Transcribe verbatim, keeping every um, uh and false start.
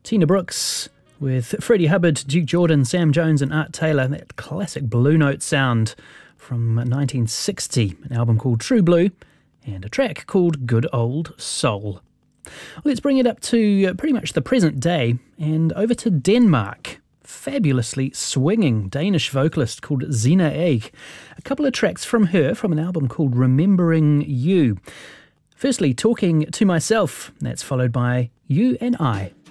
Tina Brooks with Freddie Hubbard, Duke Jordan, Sam Jones and Art Taylor, that classic Blue Note sound from nineteen sixty, an album called True Blue, and a track called Good Old Soul. Let's bring it up to pretty much the present day and over to Denmark. Fabulously swinging Danish vocalist called Zena Egg. A couple of tracks from her from an album called Remembering You. Firstly, Talking to Myself. That's followed by You and I.